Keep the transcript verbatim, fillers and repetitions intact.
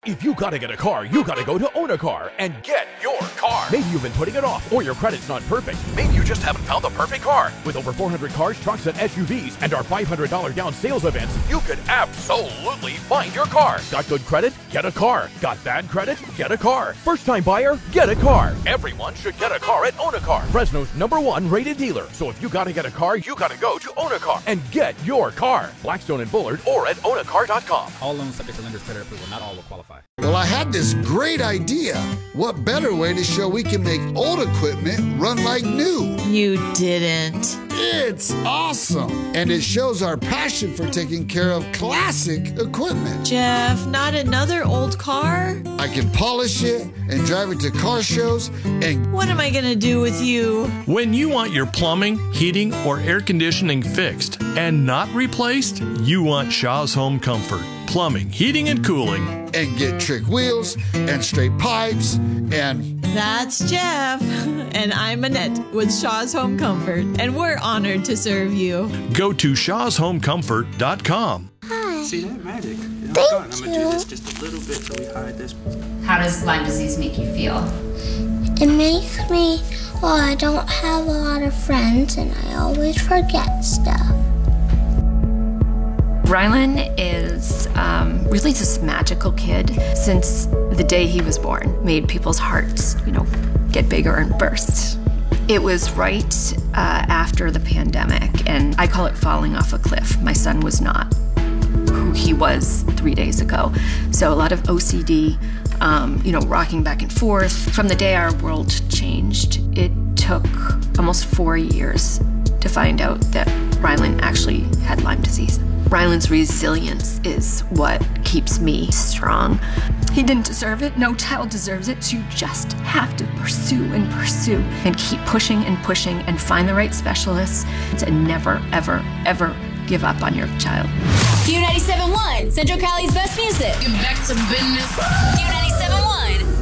If you gotta get a car, you gotta go to Own a Car and get your car. Maybe you've been putting it off, or your credit's not perfect. Maybe you just haven't found the perfect car. With over four hundred cars, trucks, and S U Vs, and our five hundred dollars down sales events, you could absolutely find your car. Got good credit? Get a car. Got bad credit? Get a car. First time buyer? Get a car. Everyone should get a car at Own a Car, Fresno's number one rated dealer. So if you gotta get a car, you gotta go to Own a Car and get your car. Blackstone and Bullard, or at own a car dot com. All loans subject to lender's credit approval. Not all will qualify. Well, I had this great idea. What better way to show we can make old equipment run like new? You didn't. It's awesome. And it shows our passion for taking care of classic equipment. Jeff, not another old car? I can polish it and drive it to car shows and... What am I going to do with you? When you want your plumbing, heating, or air conditioning fixed and not replaced, you want Shaw's Home Comfort. Plumbing, heating, and cooling. And get trick wheels and straight pipes and... That's Jeff. And I'm Annette with Shaw's Home Comfort. And we're honored to serve you. Go to shaws home comfort dot com. Hi. See that magic? You know, Thank I'm going to you. do this just a little bit so we hide this. How does Lyme disease make you feel? It makes me, well, I don't have a lot of friends and I always forget stuff. Rylan is um, really this magical kid. Since the day he was born, made people's hearts, you know, get bigger and burst. It was right uh, after the pandemic, and I call it falling off a cliff. My son was not who he was three days ago. So a lot of O C D, um, you know, rocking back and forth. From the day our world changed, it took almost four years to find out that Rylan actually had Lyme disease. Rylan's resilience is what keeps me strong. He didn't deserve it. No child deserves it. You just have to pursue and pursue and keep pushing and pushing and find the right specialists and never, ever, ever give up on your child. Q ninety-seven point one, Central Cali's best music. Get back to business. Q ninety-seven point one.